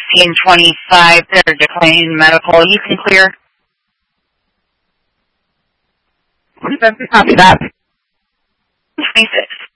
1525, they're declining medical. You can clear. Copy that. 26.